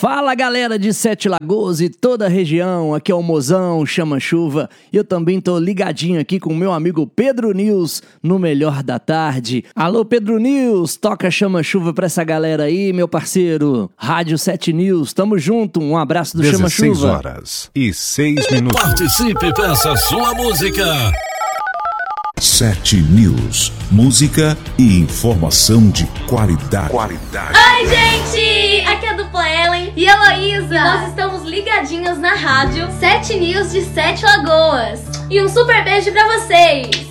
Fala galera de Sete Lagoas e toda a região, aqui é o Mozão, Chama Chuva, e eu também tô ligadinho aqui com o meu amigo Pedro News no Melhor da Tarde. Alô Pedro News, toca Chama Chuva pra essa galera aí, meu parceiro. Rádio 7 News, tamo junto, um abraço do Chama Chuva. 16h06. Participe, peça sua música. 7 News, música e informação de qualidade. Oi, gente! Aqui é a dupla Ellen e Heloísa. Nós estamos ligadinhos na rádio 7 News de Sete Lagoas. E um super beijo pra vocês!